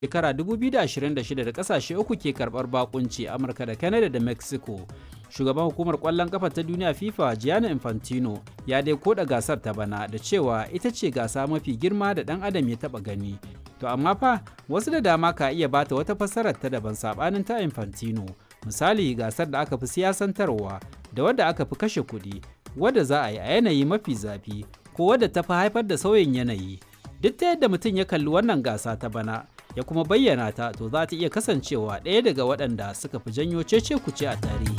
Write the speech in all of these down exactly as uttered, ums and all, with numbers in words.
shekara dubu biyu da ashirin da shida da kasashe uku ke karbar bakunci, Amurka da Canada da Mexico. Shugaban hukumar kwallon kafa ta duniya FIFA Gianni Infantino ya dai koda gasar ta bana da cewa ita ce gasa mafi girma da dan adam ya taba gani. To amma fa wasu da dama ka iya bata wata fassarar ta daban sabanin ta Infantino. Misali gasar da aka fi siyasantarwa da wadda aka fi kashe kuɗi, wadda za a yi a yanayi mafi zafi ko wadda ta fi haifar da sauyin yanayi. Duk ta yadda mutum ya kalli wannan gasa ta bana ya kuma bayyana ta, to za ta iya kasancewa ɗaya daga waɗanda suka fi janyo cece-kuce a tarihi.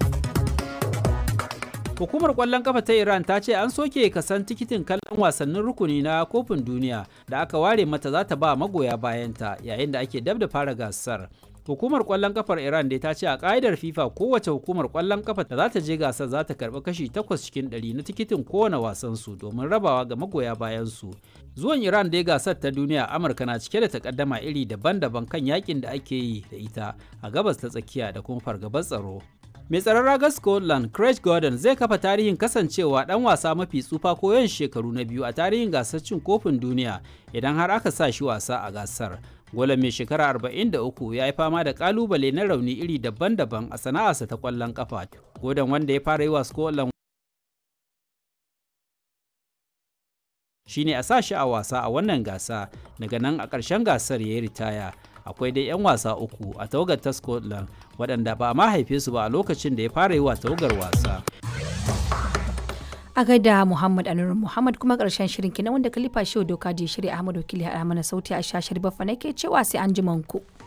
Hukumar ƙwallon ƙafa ta Iran ta ce an soke kasan tikitin kallon wasannin rukuni na kofin duniya da aka ware mata za ta ba magoya bayanta yayin da ake dab da fara gasar. Hukumar ƙwallon ƙafar Iran dai ta ce a ƙa'idar FIFA kowace hukumar ƙwallon ƙafa da za ta je gasar za ta karɓi kashi takwas cikin ɗari na tikitin kowane wasansu domin rabawa ga magoya bayansu. Zuwan Iran dai gasar ta duniya, Amurka na cike da takaddama iri daban-daban kan yakin da ake yi da ita a gabas ta tsakiya da kuma fargabar tsaro. Mai tsaron ragar Scotland, Craig Gordon zai kafa tarihin kasancewa ɗan wasa mafi tsufa ko yawan shekaru na biyu a tarihin gasar cin kofin duniya idan har aka sa shi wasa a gasar. Golan mai shekara arba'in da uku ya yi fama da kalubale na rauni iri daban-daban a sana'arsa ta kwallon kafa. Gordon, wanda ya fara yi wa Scotland shine a sa shi a wasa a wannan gasa, daga nan a ƙarshen gasar ya yi ritaya. Akwai dai 'yan wasa uku a tawagar ta Scotland waɗanda ba a ma haife su ba a lokacin da ya fara yi wa tawagar wasa. A gaida Muhammad Anur Muhammad, kuma ƙarshen shirin kenan wanda Khalifa Shehu Doka je shirya Ahmad Wakili a mana sauti a shashar bafa nake cewa sai an ji ku.